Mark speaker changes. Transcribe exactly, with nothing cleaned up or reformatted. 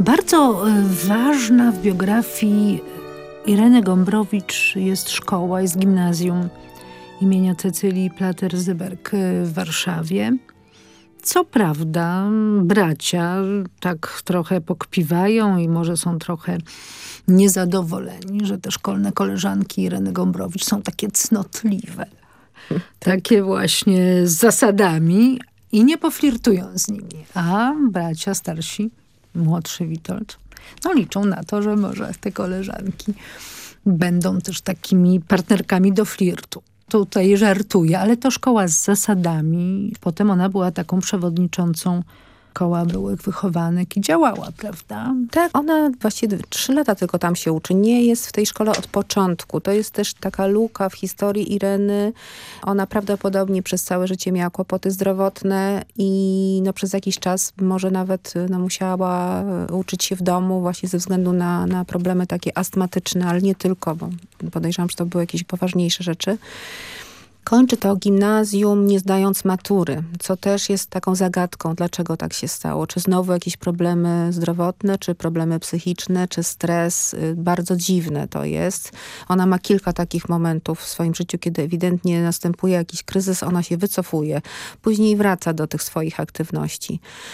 Speaker 1: Bardzo e, ważna w biografii Ireny Gombrowicz jest szkoła, jest gimnazjum imienia Cecylii Plater-Zyberg w Warszawie. Co prawda bracia tak trochę pokpiwają i może są trochę niezadowoleni, że te szkolne koleżanki Ireny Gombrowicz są takie cnotliwe. Takie właśnie z zasadami i nie poflirtują z nimi. A bracia starsi, młodszy Witold, no liczą na to, że może te koleżanki będą też takimi partnerkami do flirtu. Tutaj żartuję, ale to szkoła z zasadami. Potem ona była taką przewodniczącą koła byłych wychowanek i działała, prawda?
Speaker 2: Tak, ona właściwie trzy lata tylko tam się uczy. Nie jest w tej szkole od początku. To jest też taka luka w historii Ireny. Ona prawdopodobnie przez całe życie miała kłopoty zdrowotne i no przez jakiś czas może nawet no, musiała uczyć się w domu właśnie ze względu na, na problemy takie astmatyczne, ale nie tylko, bo podejrzewam, że to były jakieś poważniejsze rzeczy. Kończy to gimnazjum nie zdając matury, co też jest taką zagadką, dlaczego tak się stało. Czy znowu jakieś problemy zdrowotne, czy problemy psychiczne, czy stres. Bardzo dziwne to jest. Ona ma kilka takich momentów w swoim życiu, kiedy ewidentnie następuje jakiś kryzys, ona się wycofuje. Później wraca do tych swoich aktywności.